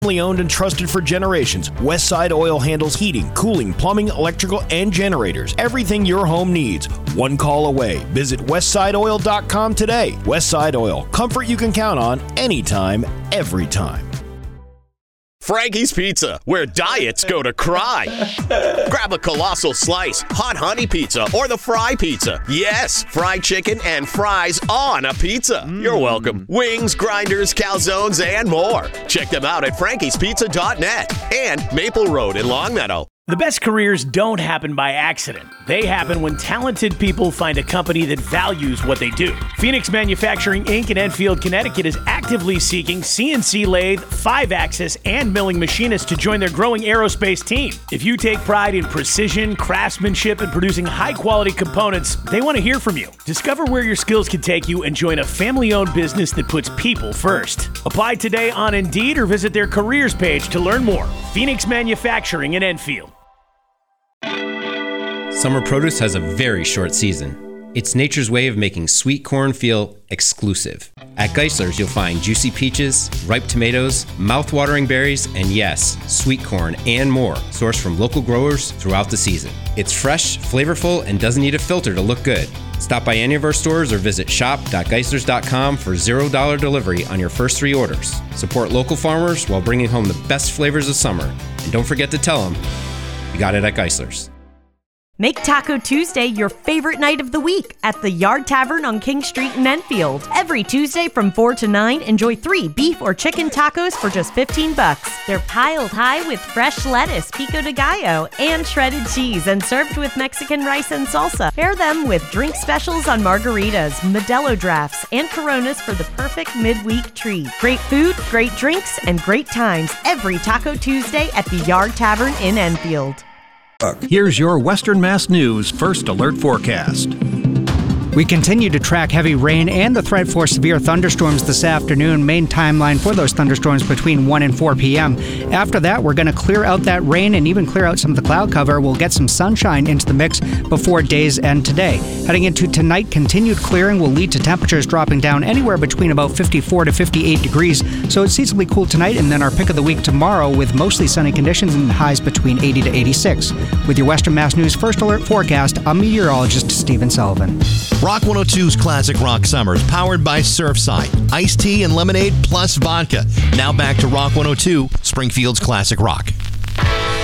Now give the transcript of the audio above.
Family owned and trusted for generations, Westside Oil handles heating, cooling, plumbing, electrical, and generators. Everything your home needs. One call away. Visit westsideoil.com today. Westside Oil. Comfort you can count on anytime, every time. Frankie's Pizza, where diets go to cry. Grab a colossal slice, hot honey pizza, or the fry pizza. Yes, fried chicken and fries on a pizza. You're welcome. Wings, grinders, calzones, and more. Check them out at frankie'spizza.net and Maple Road in Longmeadow. The best careers don't happen by accident. They happen when talented people find a company that values what they do. Phoenix Manufacturing, Inc. in Enfield, Connecticut is actively seeking CNC lathe, 5-axis, and milling machinists to join their growing aerospace team. If you take pride in precision, craftsmanship, and producing high-quality components, they want to hear from you. Discover where your skills can take you and join a family-owned business that puts people first. Apply today on Indeed or visit their careers page to learn more. Phoenix Manufacturing in Enfield. Summer produce has a very short season. It's nature's way of making sweet corn feel exclusive. At Geisler's, you'll find juicy peaches, ripe tomatoes, mouth-watering berries, and yes, sweet corn and more, sourced from local growers throughout the season. It's fresh, flavorful, and doesn't need a filter to look good. Stop by any of our stores or visit shop.geislers.com for $0 delivery on your first 3 orders. Support local farmers while bringing home the best flavors of summer. And don't forget to tell them you got it at Geisler's. Make Taco Tuesday your favorite night of the week at the Yard Tavern on King Street in Enfield. Every Tuesday from 4 to 9, enjoy 3 beef or chicken tacos for just $15. They're piled high with fresh lettuce, pico de gallo, and shredded cheese, and served with Mexican rice and salsa. Pair them with drink specials on margaritas, Modelo drafts, and Coronas for the perfect midweek treat. Great food, great drinks, and great times every Taco Tuesday at the Yard Tavern in Enfield. Here's your Western Mass News First Alert Forecast. We continue to track heavy rain and the threat for severe thunderstorms this afternoon. Main timeline for those thunderstorms between 1 and 4 p.m. After that, we're going to clear out that rain and even clear out some of the cloud cover. We'll get some sunshine into the mix before day's end today. Heading into tonight, continued clearing will lead to temperatures dropping down anywhere between about 54 to 58 degrees. So it's seasonably cool tonight, and then our pick of the week tomorrow with mostly sunny conditions and highs between 80 to 86. With your Western Mass News First Alert Forecast, I'm meteorologist Stephen Sullivan. Rock 102's Classic Rock Summers, powered by Surfside. Iced tea and lemonade plus vodka. Now back to Rock 102, Springfield's Classic Rock.